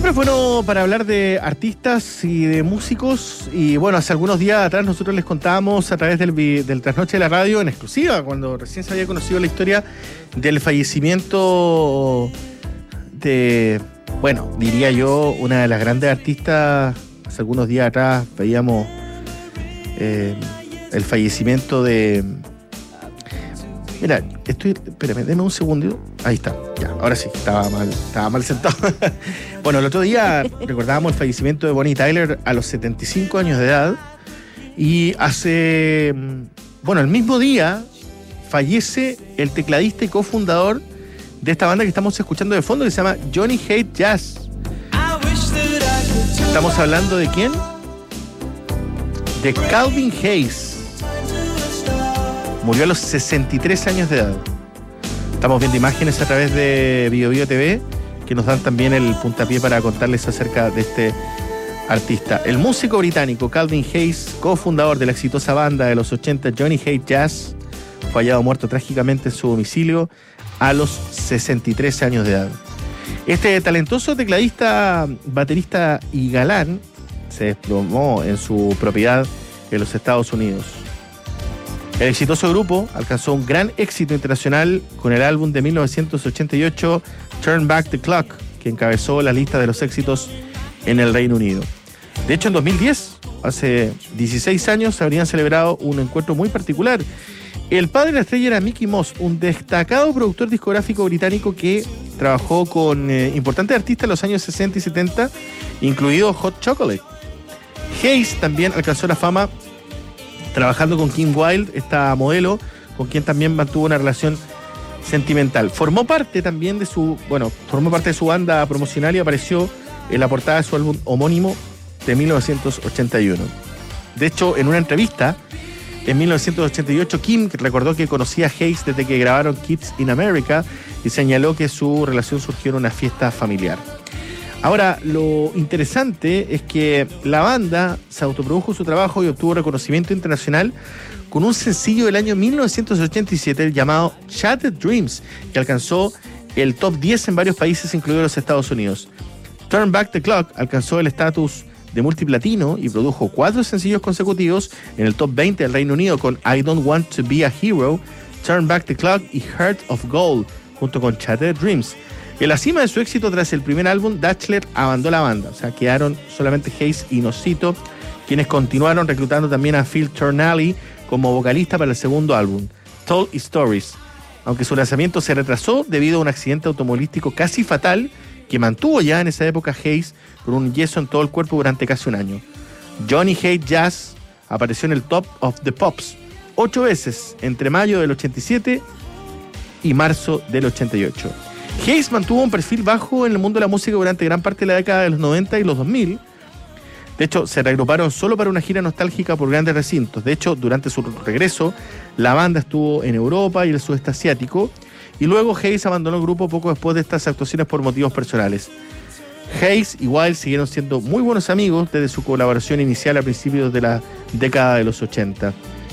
Siempre es bueno para hablar de artistas y de músicos. Y bueno, hace algunos días atrás nosotros les contábamos a través del Trasnoche de la Radio en exclusiva, cuando recién se había conocido la historia del fallecimiento de, bueno, diría yo, una de las grandes artistas. Hace algunos días atrás veíamos el fallecimiento de... Mira, espérame, denme un segundo. Ahí está, ya, ahora sí, estaba mal sentado. Bueno, el otro día recordábamos el fallecimiento de Bonnie Tyler a los 75 años de edad. Y el mismo día fallece el tecladista y cofundador de esta banda que estamos escuchando de fondo, que se llama Johnny Hate Jazz. ¿Estamos hablando de quién? De Calvin Hayes. Murió a los 63 años de edad. Estamos viendo imágenes a través de BioBio TV que nos dan también el puntapié para contarles acerca de este artista. El músico británico Calvin Hayes, cofundador de la exitosa banda de los 80 Johnny Hate Jazz, fue hallado muerto trágicamente en su domicilio a los 63 años de edad. Este talentoso tecladista, baterista y galán se desplomó en su propiedad en los Estados Unidos. El exitoso grupo alcanzó un gran éxito internacional con el álbum de 1988 Turn Back the Clock, que encabezó la lista de los éxitos en el Reino Unido. De hecho, en 2010, hace 16 años, se habrían celebrado un encuentro muy particular. El padre de la estrella era Mickey Moss, un destacado productor discográfico británico que trabajó con importantes artistas en los años 60 y 70, incluido Hot Chocolate. Hayes también alcanzó la fama trabajando con Kim Wilde, esta modelo, con quien también mantuvo una relación sentimental. Formó parte de su banda promocional y apareció en la portada de su álbum homónimo de 1981. De hecho, en una entrevista en 1988, Kim recordó que conocía a Hayes desde que grabaron Kids in America y señaló que su relación surgió en una fiesta familiar. Ahora, lo interesante es que la banda se autoprodujo su trabajo y obtuvo reconocimiento internacional con un sencillo del año 1987 llamado Shattered Dreams, que alcanzó el top 10 en varios países, incluidos los Estados Unidos. Turn Back the Clock alcanzó el estatus de multiplatino y produjo 4 sencillos consecutivos en el top 20 del Reino Unido con I Don't Want to Be a Hero, Turn Back the Clock y Heart of Gold, junto con Shattered Dreams. En la cima de su éxito tras el primer álbum, Datchler abandonó la banda. O sea, quedaron solamente Hayes y Nocito, quienes continuaron reclutando también a Phil Turnale como vocalista para el segundo álbum, Told Stories, aunque su lanzamiento se retrasó debido a un accidente automovilístico casi fatal que mantuvo ya en esa época Hayes con un yeso en todo el cuerpo durante casi un año. Johnny Hate Jazz apareció en el Top of the Pops 8 veces entre mayo del 87 y marzo del 88. Hayes mantuvo un perfil bajo en el mundo de la música durante gran parte de la década de los 90 y los 2000. De hecho, se reagruparon solo para una gira nostálgica por grandes recintos. De hecho, durante su regreso, la banda estuvo en Europa y el sudeste asiático. Y luego Hayes abandonó el grupo poco después de estas actuaciones por motivos personales. Hayes y Wilde siguieron siendo muy buenos amigos desde su colaboración inicial a principios de la década de los 80.